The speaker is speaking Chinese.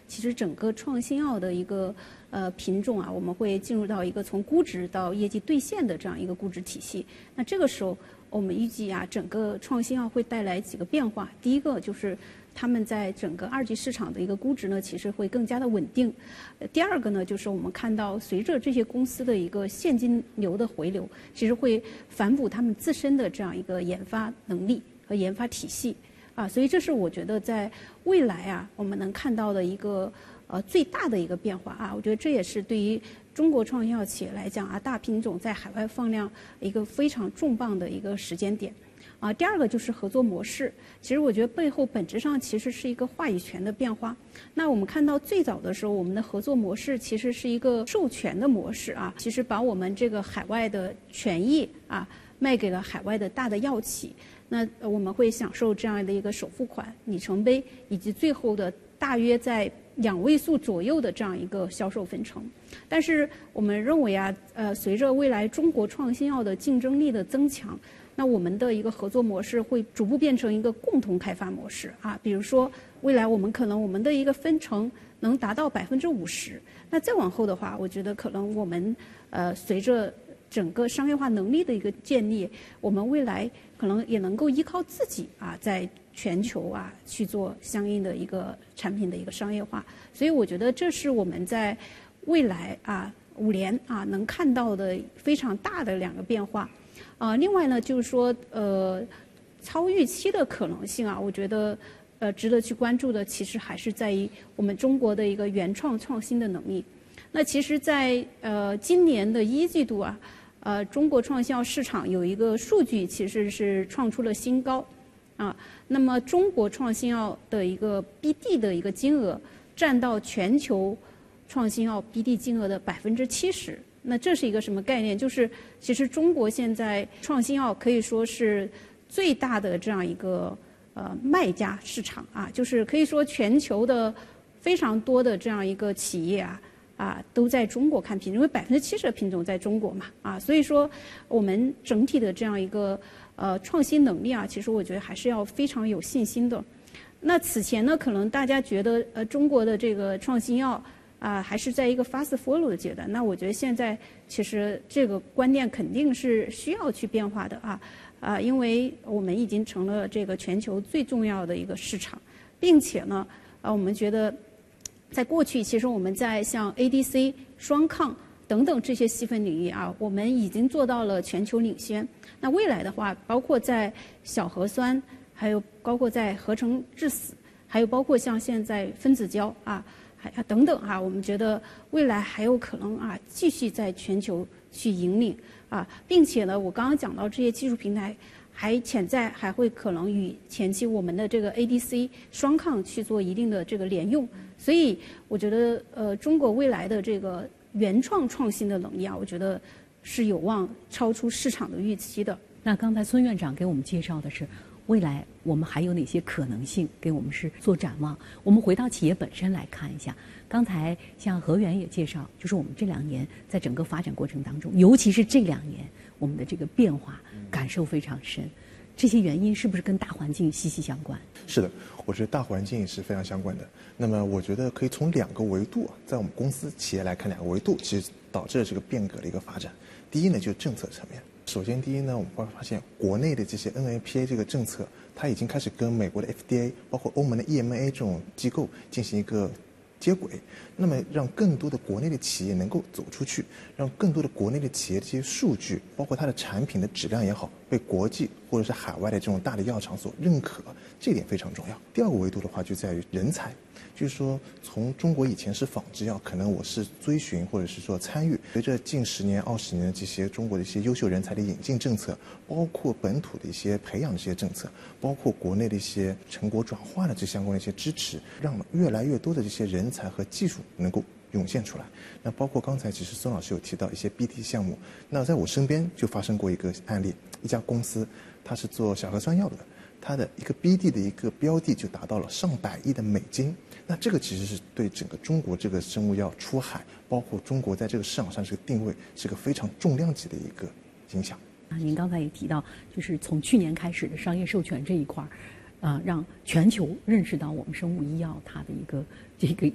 其实整个创新药的一个品种啊，我们会进入到一个从估值到业绩兑现的这样一个估值体系。那这个时候，我们预计啊，整个创新药会带来几个变化。第一个就是他们在整个二级市场的一个估值呢，其实会更加的稳定。第二个呢，就是我们看到随着这些公司的一个现金流的回流，其实会反哺他们自身的这样一个研发能力和研发体系啊，所以这是我觉得在未来啊，我们能看到的一个最大的一个变化啊。我觉得这也是对于中国创新药企业来讲啊，大品种在海外放量一个非常重磅的一个时间点。啊，第二个就是合作模式。其实我觉得背后本质上其实是一个话语权的变化。那我们看到最早的时候，我们的合作模式其实是一个授权的模式啊，其实把我们这个海外的权益啊卖给了海外的大的药企。那我们会享受这样的一个首付款、里程碑，以及最后的大约在2位数左右的这样一个销售分成。但是我们认为啊，随着未来中国创新药的竞争力的增强，那我们的一个合作模式会逐步变成一个共同开发模式啊。比如说，未来我们的一个分成能达到50%。那再往后的话，我觉得可能我们随着整个商业化能力的一个建立，我们未来可能也能够依靠自己啊，在全球啊去做相应的一个产品的一个商业化。所以我觉得这是我们在未来啊5年啊能看到的非常大的2个变化。另外呢，就是说超预期的可能性啊，我觉得值得去关注的，其实还是在于我们中国的一个原创创新的能力。那其实在今年的1季度啊，中国创新药市场有一个数据其实是创出了新高啊。那么中国创新药的一个 BD 的一个金额占到全球创新药 BD 金额的70%。那这是一个什么概念？就是其实中国现在创新药可以说是最大的这样一个卖家市场啊，就是可以说全球的非常多的这样一个企业都在中国看品种，因为70%的品种在中国嘛啊，所以说我们整体的这样一个创新能力啊，其实我觉得还是要非常有信心的。那此前呢，可能大家觉得中国的这个创新药还是在一个 fast follow 的阶段。那我觉得现在其实这个观念肯定是需要去变化的因为我们已经成了这个全球最重要的一个市场，并且呢我们觉得在过去其实我们在像 ADC、双抗等等这些细分领域我们已经做到了全球领先。那未来的话，包括在小核酸，还有包括在合成致死，还有包括像现在分子胶等等我们觉得未来还有可能继续在全球去引领并且呢，我刚刚讲到这些技术平台潜在还会可能与前期我们的这个 ADC 双抗去做一定的这个联用。所以我觉得中国未来的这个原创创新的能力我觉得是有望超出市场的预期的。 那刚才孙院长给我们介绍的是未来我们还有哪些可能性，给我们是做展望。我们回到企业本身来看一下，刚才像何源也介绍，就是我们这2年在整个发展过程当中，尤其是这2年我们的这个变化感受非常深。这些原因是不是跟大环境息息相关？ 是的，我觉得大环境是非常相关的。那么我觉得可以从2个维度在我们公司企业来看，2个维度其实导致了这个变革的一个发展。第一呢，就是政策层面。首先，第一呢，我们会发现国内的这些 NMPA 这个政策，它已经开始跟美国的 FDA， 包括欧盟的 EMA 这种机构进行一个接轨。那么让更多的国内的企业能够走出去，让更多的国内的企业这些数据，包括它的产品的质量也好，被国际或者是海外的这种大的药厂所认可，这一点非常重要。第2个维度的话，就在于人才。就是说，从中国以前是仿制药，可能我是追寻或者是说参与，随着近10年、20年的这些中国的一些优秀人才的引进政策，包括本土的一些培养的一些政策，包括国内的一些成果转化的这相关的一些支持，让越来越多的这些人才和技术能够涌现出来。那包括刚才其实孙老师有提到一些 BD 项目，那在我身边就发生过一个案例，一家公司它是做小核酸药的，它的一个 BD 的一个标的就达到了上百亿的美金。那这个其实是对整个中国这个生物药出海，包括中国在这个市场上这个定位，是个非常重量级的一个影响。 您刚才也提到，就是从去年开始的商业授权这一块让全球认识到我们生物医药它的一个这个